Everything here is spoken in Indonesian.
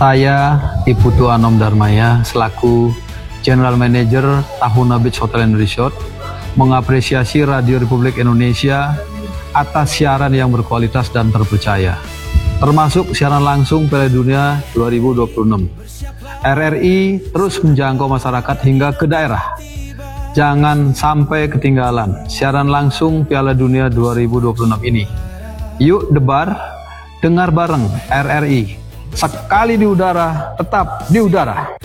Saya Iputu Anom Darmaya selaku General Manager Tahuna Beach Hotel and Resort mengapresiasi Radio Republik Indonesia atas siaran yang berkualitas dan terpercaya, termasuk siaran langsung Piala Dunia 2026. RRI terus menjangkau masyarakat hingga ke daerah. Jangan sampai ketinggalan siaran langsung Piala Dunia 2026 ini. Yuk debar, dengar bareng RRI. Sekali di udara, tetap di udara.